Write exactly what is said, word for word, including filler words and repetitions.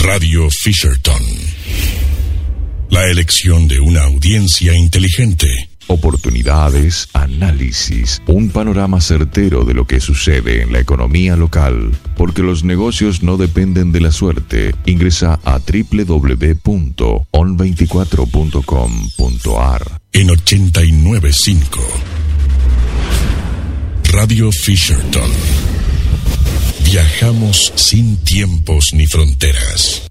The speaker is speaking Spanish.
Radio Fisherton. La elección de una audiencia inteligente. Oportunidades, análisis, un panorama certero de lo que sucede en la economía local, porque los negocios no dependen de la suerte. Ingresa a doble u doble u doble u punto on veinticuatro punto com punto a r. En ochenta y nueve punto cinco. Radio Fisherton. Viajamos sin tiempos ni fronteras.